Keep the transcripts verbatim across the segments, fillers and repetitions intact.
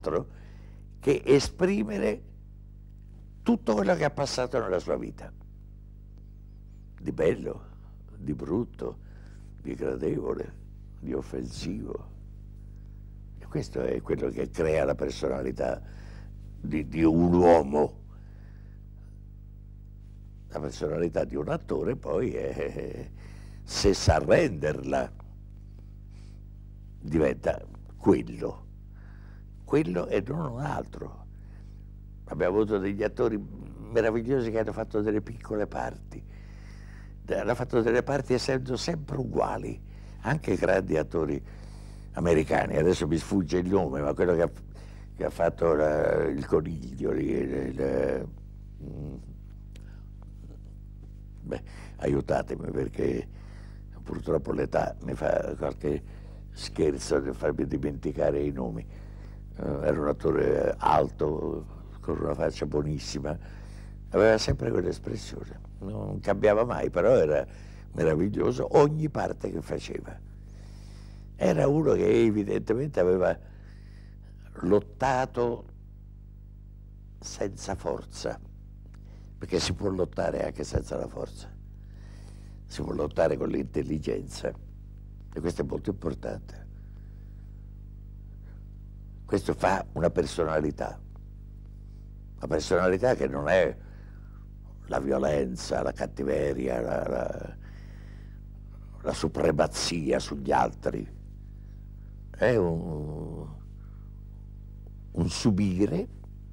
che esprimere tutto quello che ha passato nella sua vita, di bello, di brutto, di gradevole, di offensivo. E questo è quello che crea la personalità di, di un uomo. La personalità di un attore poi è, se sa renderla, diventa quello, quello e non un altro. Abbiamo avuto degli attori meravigliosi che hanno fatto delle piccole parti, hanno fatto delle parti essendo sempre uguali, anche grandi attori americani. Adesso mi sfugge il nome, ma quello che ha, che ha fatto la, il coniglio, il, il, beh, aiutatemi perché purtroppo l'età mi fa qualche scherzo per farmi dimenticare i nomi. Uh, era un attore alto, con una faccia buonissima, aveva sempre quell'espressione, non cambiava mai, però era meraviglioso ogni parte che faceva. Era uno che evidentemente aveva lottato senza forza, perché si può lottare anche senza la forza, si può lottare con l'intelligenza, e questo è molto importante. Questo fa una personalità, una personalità che non è la violenza, la cattiveria, la, la, la supremazia sugli altri, è un, un subire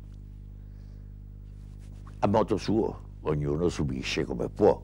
a modo suo, ognuno subisce come può,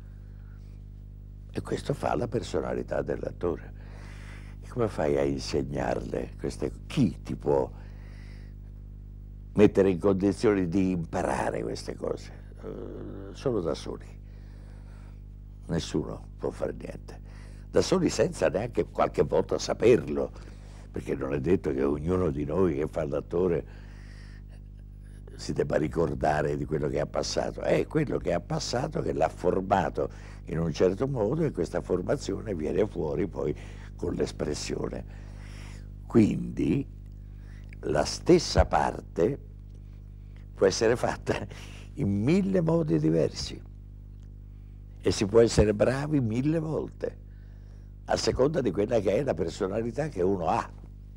e questo fa la personalità dell'attore. E come fai a insegnarle queste? Chi ti può mettere in condizioni di imparare queste cose? Uh, solo da soli. Nessuno può fare niente. Da soli, senza neanche qualche volta saperlo, perché non è detto che ognuno di noi che fa l'attore si debba ricordare di quello che ha passato. È quello che ha passato che l'ha formato in un certo modo, e questa formazione viene fuori poi con l'espressione. Quindi la stessa parte può essere fatta in mille modi diversi e si può essere bravi mille volte a seconda di quella che è la personalità che uno ha,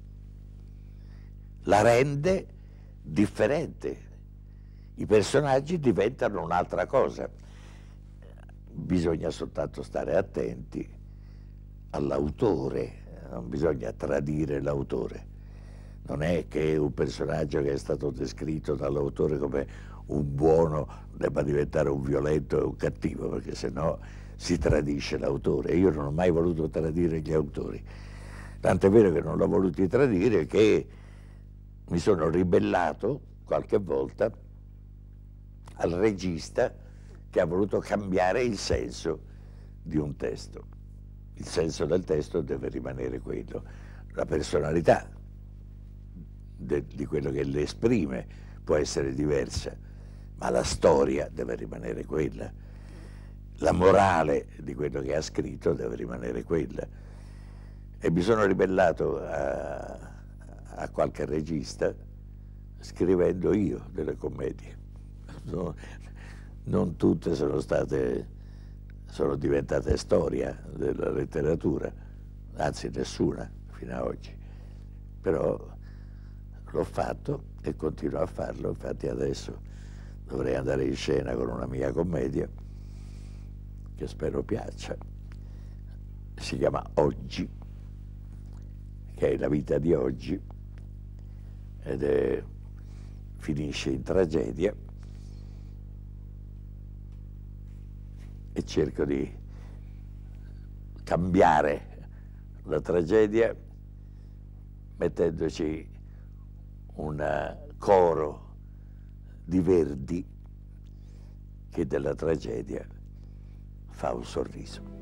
la rende differente. I personaggi diventano un'altra cosa. Bisogna soltanto stare attenti all'autore, non bisogna tradire l'autore. Non è che un personaggio che è stato descritto dall'autore come un buono debba diventare un violento e un cattivo, perché sennò si tradisce l'autore. Io non ho mai voluto tradire gli autori, tant'è vero che non l'ho voluto tradire, che mi sono ribellato qualche volta al regista che ha voluto cambiare il senso di un testo. Il senso del testo deve rimanere quello, la personalità de, di quello che le esprime può essere diversa, ma la storia deve rimanere quella, la morale di quello che ha scritto deve rimanere quella. E mi sono ribellato a, a qualche regista scrivendo io delle commedie. No, non tutte sono state, sono diventate storia della letteratura, anzi nessuna fino ad oggi, però l'ho fatto e continuo a farlo. Infatti adesso dovrei andare in scena con una mia commedia che spero piaccia, si chiama Oggi, che è la vita di oggi, ed è, finisce in tragedia, e cerco di cambiare la tragedia mettendoci un coro di Verdi che della tragedia fa un sorriso.